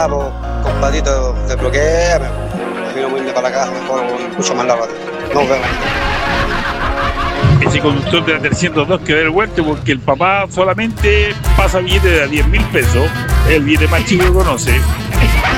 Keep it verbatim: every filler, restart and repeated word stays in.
ya, pues, compadrito, desbloquéame. A mí no me irme para la casa, mejor, mucho más largo. Nos vemos. Ese conductor de la trescientos dos que ve el huerto porque el papá solamente pasa billetes de a diez mil pesos, el billete más chico que conoce.